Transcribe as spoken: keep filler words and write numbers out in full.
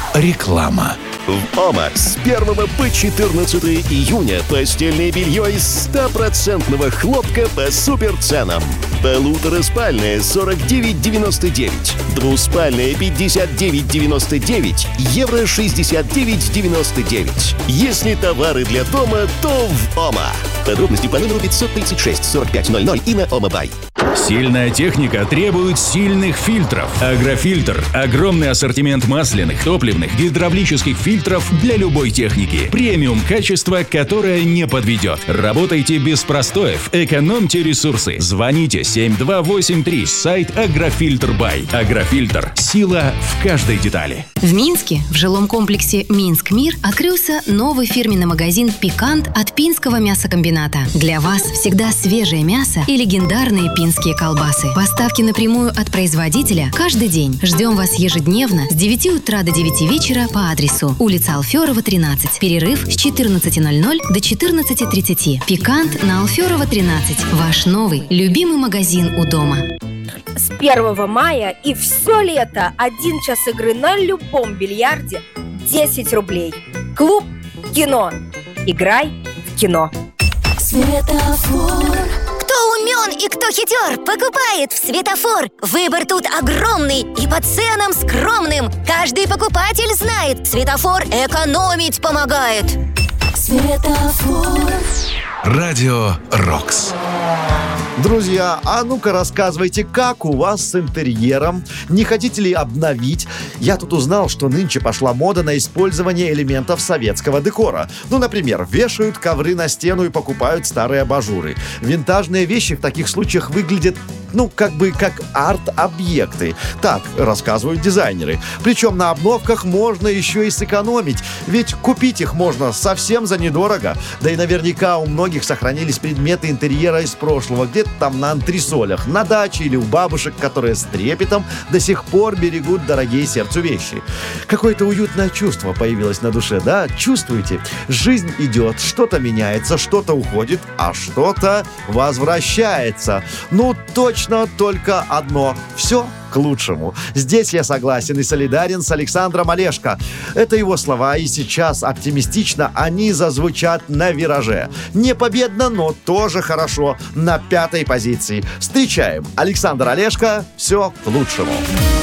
Реклама. В ОМА с первого по четырнадцатое июня постельное белье из стопроцентного хлопка по суперценам. Полутораспальное сорок девять девяносто девять, двуспальное пятьдесят девять девяносто девять, евро шестьдесят девять девяносто девять. Если товары для дома, то в ОМА. Подробности по номеру пятьсот тридцать шесть сорок пять ноль ноль и на ОМАБай. Сильная техника требует сильных фильтров. Агрофильтр – огромный ассортимент масляных, топливных, гидравлических фильтров для любой техники. Премиум качество, которое не подведет. Работайте без простоев, экономьте ресурсы. Звоните семь два восемь три, сайт Агрофильтр Бай. Агрофильтр – сила в каждой детали. В Минске, в жилом комплексе «Минск Мир» открылся новый фирменный магазин «Пикант» от Пинского мясокомбината. Для вас всегда свежее мясо и легендарные пинские колбасы. Поставки напрямую от производителя каждый день. Ждем вас ежедневно с девяти утра до девяти вечера по адресу улица Алферова, тринадцать. Перерыв с четырнадцати ноль-ноль до четырнадцати тридцати. «Пикант» на Алферова, тринадцать. Ваш новый, любимый магазин у дома. С первого мая и все лето один час игры на любом бильярде десять рублей. Клуб «Кино». Играй в кино. Светофор. Кто умен и кто хитер, покупает в Светофор. Выбор тут огромный и по ценам скромным. Каждый покупатель знает, Светофор экономить помогает. Светофор. Радио Рокс. Друзья, а ну-ка рассказывайте, как у вас с интерьером? Не хотите ли обновить? Я тут узнал, что нынче пошла мода на использование элементов советского декора. Ну, например, вешают ковры на стену и покупают старые абажуры. Винтажные вещи в таких случаях выглядят, ну, как бы как арт-объекты. Так рассказывают дизайнеры. Причем на обновках можно еще и сэкономить. Ведь купить их можно совсем за недорого. Да и наверняка у многих сохранились предметы интерьера из прошлого, где-то там на антресолях, на даче или у бабушек, которые с трепетом до сих пор берегут дорогие сердцу вещи. Какое-то уютное чувство появилось на душе, да? Чувствуете? Жизнь идет, что-то меняется, что-то уходит, а что-то возвращается. Ну, точно только одно. Все к лучшему. Здесь я согласен и солидарен с Александром Олешко. Это его слова, и сейчас оптимистично они зазвучат на вираже. Не победно, но тоже хорошо. На пятой позиции. Встречаем. Александр Олешко. Все к лучшему.